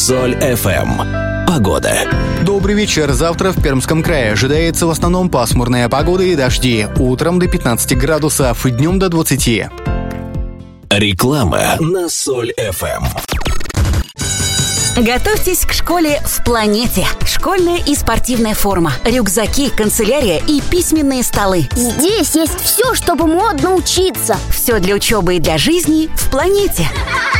Соль ФМ. Погода. Добрый вечер. Завтра в Пермском крае ожидается в основном пасмурная погода и дожди. Утром до 15 градусов, днем до 20. Реклама на Соль ФМ. Готовьтесь к школе в планете. Школьная и спортивная форма, рюкзаки, канцелярия и письменные столы. Здесь есть все, чтобы модно учиться. Все для учебы и для жизни в планете.